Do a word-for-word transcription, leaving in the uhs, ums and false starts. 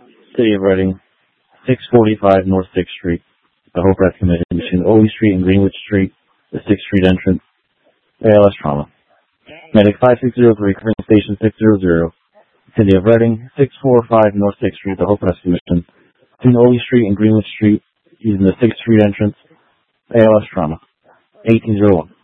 City of Reading, six forty-five North sixth Street, the Hope Rescue Mission between Oley Street and Greenwich Street, the sixth Street entrance, A L S trauma. Medic five six zero three, covering station six hundred, City of Reading, six forty-five North sixth Street, the Hope Rescue Mission between Oley Street and Greenwich Street, using the sixth Street entrance, A L S trauma. eighteen oh one.